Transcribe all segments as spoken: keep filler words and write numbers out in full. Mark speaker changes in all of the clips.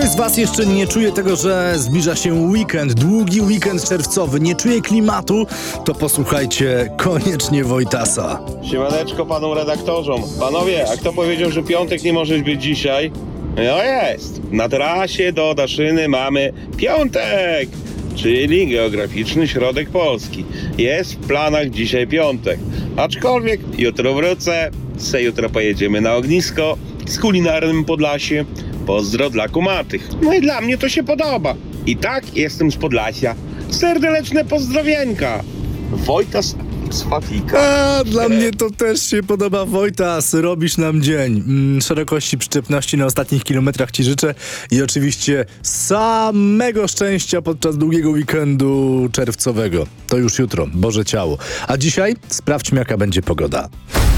Speaker 1: Ktoś z was jeszcze nie czuje tego, że zbliża się weekend, długi weekend czerwcowy, nie czuje klimatu? To posłuchajcie koniecznie Wojtasa.
Speaker 2: Siemaneczko panom redaktorzom. Panowie, a kto powiedział, że piątek nie może być dzisiaj? No jest. Na trasie do Daszyny mamy piątek, czyli geograficzny środek Polski. Jest w planach dzisiaj piątek. Aczkolwiek jutro wrócę, se jutro pojedziemy na ognisko z kulinarnym Podlasie. Pozdro dla kumatych. No i dla mnie to się podoba. I tak jestem z Podlasia. Serdeczne pozdrowienka. Wojtas z Fafika.
Speaker 1: A, dla mnie to też się podoba, Wojtas, robisz nam dzień. Mm, szerokości przyczepności na ostatnich kilometrach ci życzę i oczywiście samego szczęścia podczas długiego weekendu czerwcowego. To już jutro, Boże ciało. A dzisiaj sprawdźmy, jaka będzie pogoda.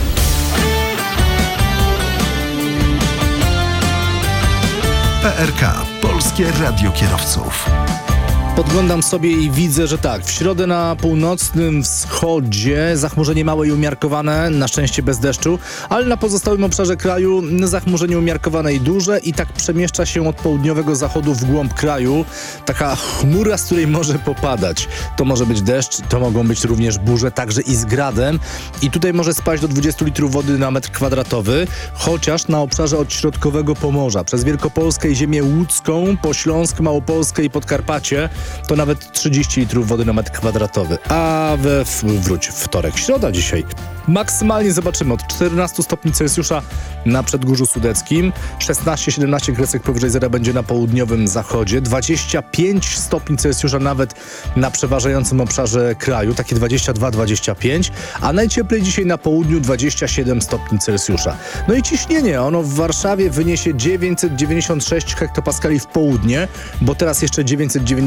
Speaker 3: P R K, Polskie Radio Kierowców.
Speaker 1: Podglądam sobie i widzę, że tak, w środę na północnym wschodzie zachmurzenie małe i umiarkowane, na szczęście bez deszczu, ale na pozostałym obszarze kraju zachmurzenie umiarkowane i duże i tak przemieszcza się od południowego zachodu w głąb kraju. Taka chmura, z której może popadać. To może być deszcz, to mogą być również burze, także i z gradem. I tutaj może spaść do dwudziestu litrów wody na metr kwadratowy, chociaż na obszarze od środkowego Pomorza, przez Wielkopolskę i ziemię łódzką, po Śląsk, Małopolskę i Podkarpacie, to nawet trzydzieści litrów wody na metr kwadratowy. A we w, wróć wtorek, środa dzisiaj. Maksymalnie zobaczymy od czternastu stopni Celsjusza na Przedgórzu Sudeckim, szesnaście siedemnaście kresek powyżej zera będzie na południowym zachodzie, dwadzieścia pięć stopni Celsjusza nawet na przeważającym obszarze kraju, takie dwadzieścia dwa dwadzieścia pięć, a najcieplej dzisiaj na południu dwadzieścia siedem stopni Celsjusza. No i ciśnienie, ono w Warszawie wyniesie dziewięćset dziewięćdziesiąt sześć hektopaskali w południe, bo teraz jeszcze dziewięćset dziewięćdziesiąt